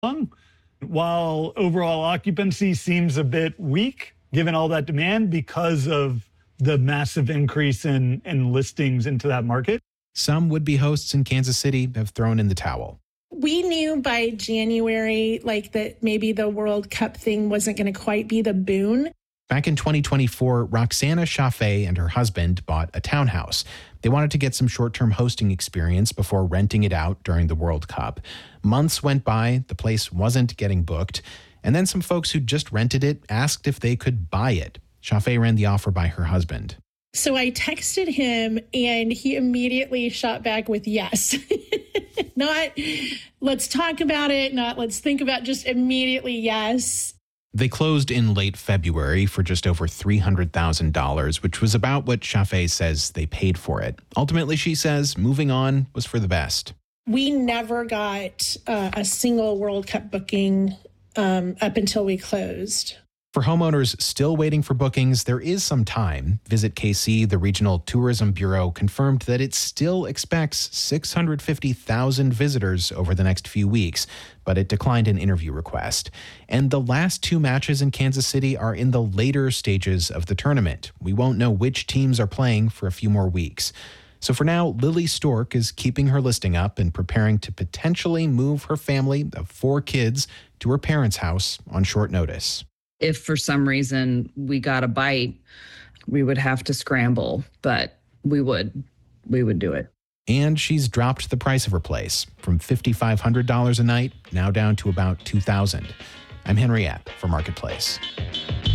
long. While overall occupancy seems a bit weak, given all that demand because of the massive increase in listings into that market. Some would-be hosts in Kansas City have thrown in the towel. We knew by January, that maybe the World Cup thing wasn't going to quite be the boon. Back in 2024, Roxana Chaffee and her husband bought a townhouse. They wanted to get some short-term hosting experience before renting it out during the World Cup. Months went by, the place wasn't getting booked, and then some folks who just rented it asked if they could buy it. Chaffee ran the offer by her husband. So I texted him, and he immediately shot back with yes. Not, let's talk about it, not let's think about, just immediately yes. They closed in late February for just over $300,000, which was about what Chaffee says they paid for it. Ultimately, she says, moving on was for the best. We never got a single World Cup booking up until we closed. For homeowners still waiting for bookings, there is some time. Visit KC, the Regional Tourism Bureau, confirmed that it still expects 650,000 visitors over the next few weeks, but it declined an interview request. And the last two matches in Kansas City are in the later stages of the tournament. We won't know which teams are playing for a few more weeks. So for now, Lily Stork is keeping her listing up and preparing to potentially move her family of 4 kids to her parents' house on short notice. If for some reason we got a bite, we would have to scramble, but we would do it. And she's dropped the price of her place from $5,500 a night, now down to about $2,000. I'm Henry Epp for Marketplace.